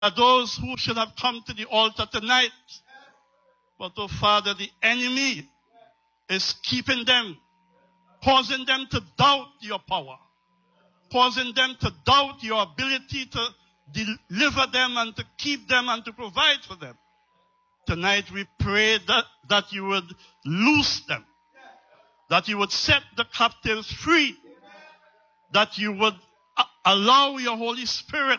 are those who should have come to the altar tonight. But, oh Father, the enemy is keeping them, causing them to doubt your power, causing them to doubt your ability to deliver them and to keep them and to provide for them. Tonight we pray that you would loose them, that you would set the captives free, that you would allow your Holy Spirit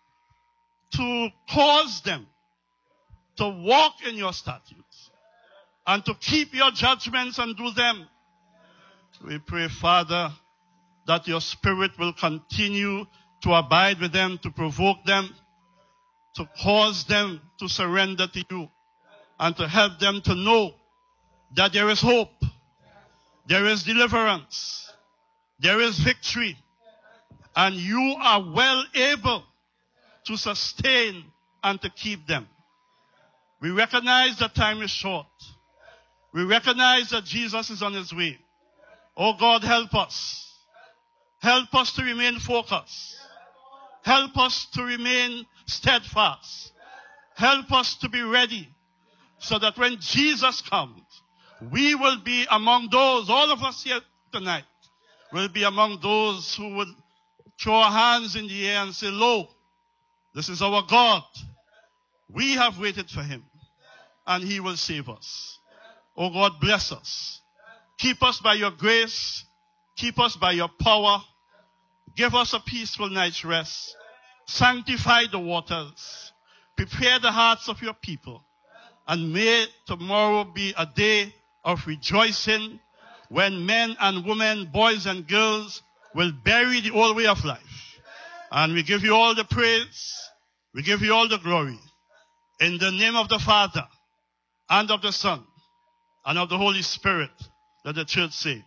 to cause them to walk in your statutes and to keep your judgments and do them. We pray, Father, that your Spirit will continue to abide with them, to provoke them, to cause them to surrender to you, and to help them to know that there is hope, there is deliverance, there is victory, and you are well able to sustain and to keep them. We recognize that time is short. We recognize that Jesus is on his way. Oh God, help us. Help us to remain focused. Help us to remain steadfast. Help us to be ready so that when Jesus comes, we will be among those, all of us here tonight, will be among those who would throw our hands in the air and say, lo, this is our God. We have waited for him, and he will save us. Oh God, bless us. Keep us by your grace. Keep us by your power. Give us a peaceful night's rest. Sanctify the waters. Prepare the hearts of your people. And may tomorrow be a day of rejoicing when men and women, boys and girls will bury the old way of life. And we give you all the praise. We give you all the glory. In the name of the Father, and of the Son, and of the Holy Spirit, let the church say,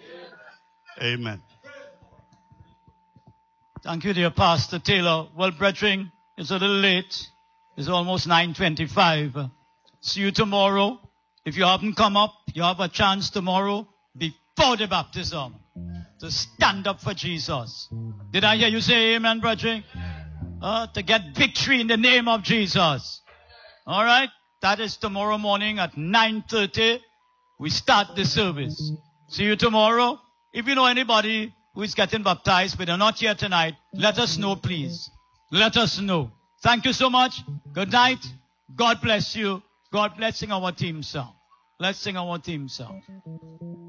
Amen. Thank you, dear Pastor Taylor. Well, brethren, it's a little late. It's almost 9:25. See you tomorrow. If you haven't come up, you have a chance tomorrow before the baptism to stand up for Jesus. Did I hear you say amen, brethren? To get victory in the name of Jesus. All right? That is tomorrow morning at 9:30. We start the service. See you tomorrow. If you know anybody who is getting baptized but they're not here tonight, let us know, please. Let us know. Thank you so much. Good night. God bless you. God bless our team song. Let's sing our team song.